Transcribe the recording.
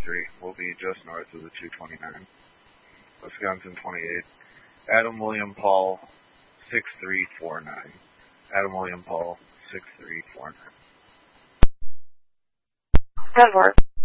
will be just north of the 229. Wisconsin 28. Adam William Paul 6349. Adam William Paul 6349. Good work.